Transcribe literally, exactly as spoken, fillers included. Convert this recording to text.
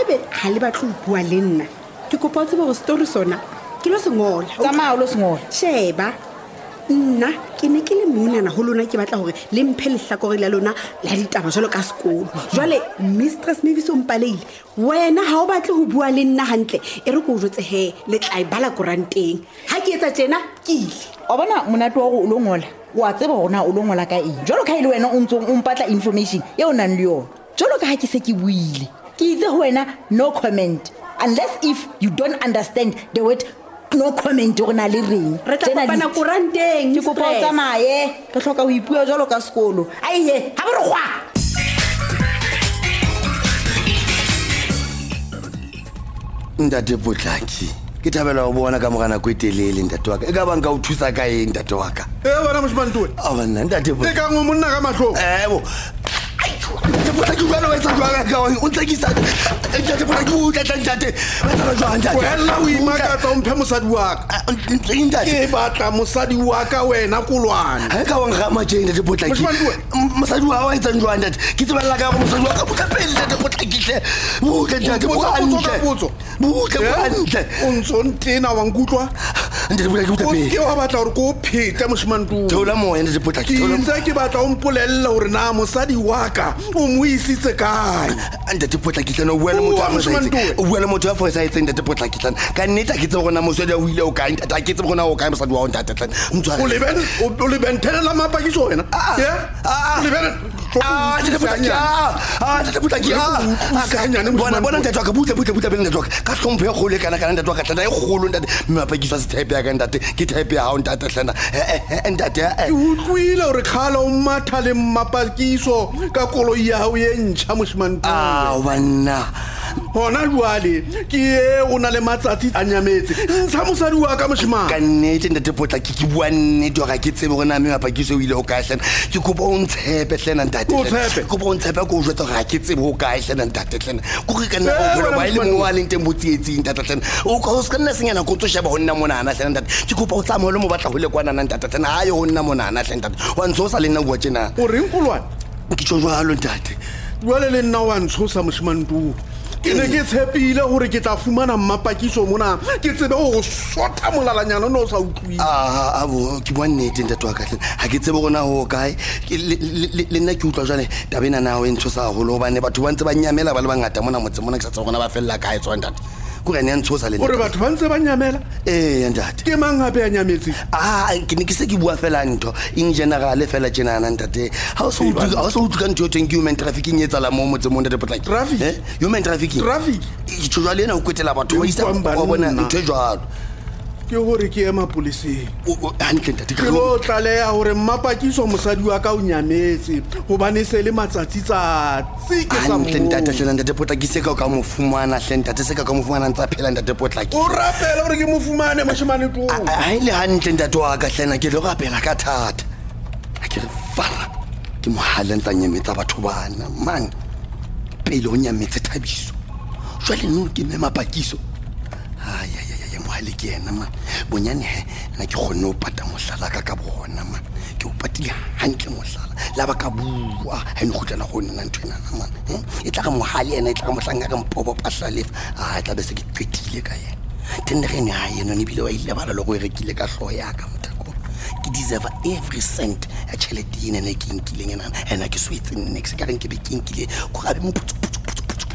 haebe ha le batlo ho bua le nna ke kopa o tsebe go story sona ke lo sengola tsamaya o lo sengola sheba nna ke ne ke le monana ho lona ke batla hore le mphe lehlakore la lona la ditaba jalo ka sekolo jwale Mistress Mavis o mpaleile wena ha o batle ho bua le nna hantle e re go jotse he le tla ibala koranteng ha ke etsa tjena ke ile o bona monate wa go o lo ngola wa tseba gona o lo ngola ka eng jalo ka ile wena o ntse o mpatla information e o nang le yona jalo ka ha ke se ke buile ke itse ho wena no comment unless if you don't understand the word no comment go na le reng re tla kopana koranteng ke kopa o tsamaye ke hloka ho ipua jalo ka sekolo aiye ha bo re gwa Ntate Potlaki ke thabela go bona ka mogana go etelele ntate wa ka e ka bang ka o thusa ka eng ntate wa ka e bona moshimane tuwe a bona ntate e ka ngo monna ka mahlo eh bo Potlaki o bana wa etsa jwang ka o o tlekisa ntate Potlaki o tla ntate wa etsa jwang ntate wena o imakatsa o mphe mosadi wa ka ntate ke batla mosadi wa ka wena kolwana ha ka wa ngama je ntate Potlaki mosadi wa wa etsa jwang ntate ke tsebella ka go mosadi wa ka botla pele ntate Potlaki hle butle ntate bo hantle butle bo hantle o ntso ntena wa nkutlwa ntate Potlaki botla pele ke wa batla gore ko phete moshimane tuwe thola moya ntate Potlaki thola ke ke batla o mpolella gore na mosadi wa ka o mo isitse kae ntate Potlaki tlana o bua le motho a fosaitse o bua le motho a fosaitse ntate Potlaki tlana ka nnete ke tsebe gona mosadi a o ile o kae ntate a ke tsebe gona o kae mosadi wa o ntate tlana mtsware o leben o leben thelela mapakiso wena ya o leben ah ntate Potlaki ah ntate Potlaki ah ka nyane bona bona ntate ka butle butle butle ntate ka hlomphe go le kana kana ntate ka tlana e golo ntate mapakiso a se type ya ka ntate ke type ya ha ntate tlana ntate e utlwile gore khala o matha le mapakiso ka kolo ya o ye ntšha moshimane ah banna hona jwale ke e o na le matsatsi a nyametse ntsha mosadi wa ka moshimane ka nnete ntate Potlaki ke bua nnete ga ke tsebe gona me mapakiso o ile o kae hlena ke kopa o ntshepe hlena ntate ke kopa o ntshepe go jwetsa ga ke tsebe o kae hlena ntate hlena go re ka nna go bona ba ile mo wa leng teng botsietsing ntate hlena o ka o ska nna senyana go tso sheba honna mona ana hlena ntate ke kopa o tsamaye le mo batla go le kwana ntate hlena ha yo honna mona ana hlena ntate wa ntso sa le nna bua tjena o reng kolwana ke tshojwalo ntate jwale le nna wa ntshosa moshimane tuwe ke ne ke tshepile gore ke tla fumana mmapakiso mona ke tsebe go sotha molalanyana no sa utlwile ah abo ke bua nnete ntate wa ka hle ha ke tsebe gona ho kae le nna ke utlwa jale tabena nawe ntho sa holo bane batho ba ntse ba nyamela ba le bangata mona motse mona ke sa tsebe gona ba fella kae tswa ntate go re ne ntshosa le gore batho ba ntse ba nyamela eh ntate ke mang gape ya nyametse ah ke ne ke se ke bua fela ntho in general fela tjena na ntate ha o so utlwa ha o so utlwa ntho teng human trafficking e tsala mo motse mo ntate Potlaki traffic eh human trafficking traffic ke tshwala ena o kwetela batho ba isa ba bona ntho jwalo ke gore ke ema polising o hantle ntate ke lo tlaleya gore mmapakiso mosadi wa ka o nyametse gobane se le matsatsi tsa tsi ke sa mo ntate hlena ntate Potlaki se ka ka mo fumana hle ntate se ka ka mo fumana ntsa phela ntate Potlaki o rapela gore ke mo fumane moshimane tuwe a ile hantle ntate wa ka hlena ke le go rapela ka thata a ke re fara ke mohalla ntsa nyemetsa batho bana man pele o nyametse Thabiso jwale no ke me mapakiso ai ai ai mohale ke ena man bonyane he nna ke khone o pata mohlala ka ka bona man ke o patile hantle mohlala la ba ka bua ha ne khutlela go nna ntwena man e tla ga mohale ena e tla ga mohlanga ka mpobo pahlalefa a tla be se ke qetile ka yena tenne re ne ha yena ne bile wa ile bala le go e rekile ka hlo ya ka mthako ke deserve every cent a chelete ine ne ke nkileng ena ena ke swetse next ka reng ke be ke nkile go gabe mo